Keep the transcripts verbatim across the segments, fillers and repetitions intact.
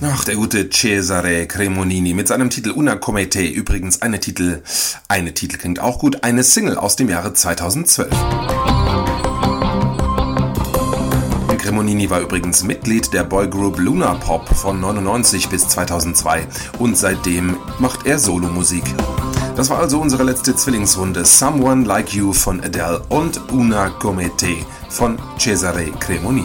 Ach, der gute Cesare Cremonini mit seinem Titel Una come te. Übrigens eine Titel, eine Titel klingt auch gut, eine Single aus dem Jahre zweitausendzwölf. Cremonini war übrigens Mitglied der Boygroup Luna Pop von neunundneunzig bis zweitausendzwei und seitdem macht er Solomusik. Das war also unsere letzte Zwillingsrunde. Someone Like You von Adele und Una come te von Cesare Cremonini.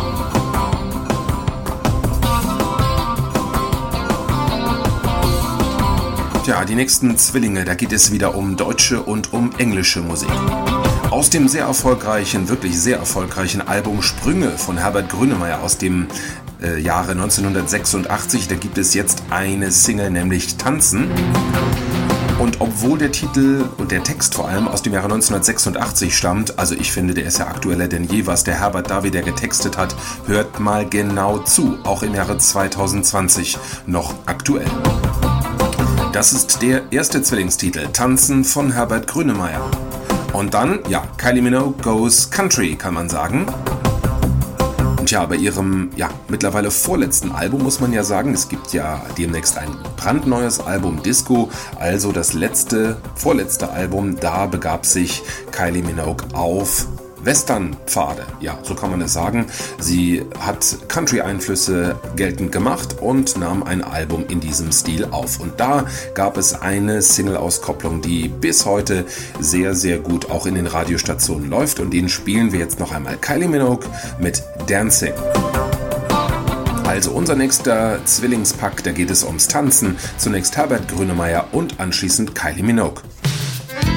Tja, die nächsten Zwillinge, da geht es wieder um deutsche und um englische Musik. Aus dem sehr erfolgreichen, wirklich sehr erfolgreichen Album Sprünge von Herbert Grönemeyer aus dem äh, Jahre neunzehnhundertsechsundachtzig, da gibt es jetzt eine Single, nämlich Tanzen. Und obwohl der Titel und der Text vor allem aus dem Jahre neunzehnhundertsechsundachtzig stammt, also ich finde, der ist ja aktueller denn je, was der Herbert da wieder getextet hat, hört mal genau zu, auch im Jahre zweitausendzwanzig noch aktuell. Das ist der erste Zwillingstitel, Tanzen von Herbert Grönemeyer. Und dann, ja, Kylie Minogue goes Country, kann man sagen. Und ja, bei ihrem, ja, mittlerweile vorletzten Album muss man ja sagen, es gibt ja demnächst ein brandneues Album Disco, also das letzte, vorletzte Album, da begab sich Kylie Minogue auf Westernpfade, ja, so kann man es sagen. Sie hat Country-Einflüsse geltend gemacht und nahm ein Album in diesem Stil auf. Und da gab es eine Single-Auskopplung, die bis heute sehr, sehr gut auch in den Radiostationen läuft. Und den spielen wir jetzt noch einmal. Kylie Minogue mit Dancing. Also unser nächster Zwillingspack, da geht es ums Tanzen. Zunächst Herbert Grönemeyer und anschließend Kylie Minogue.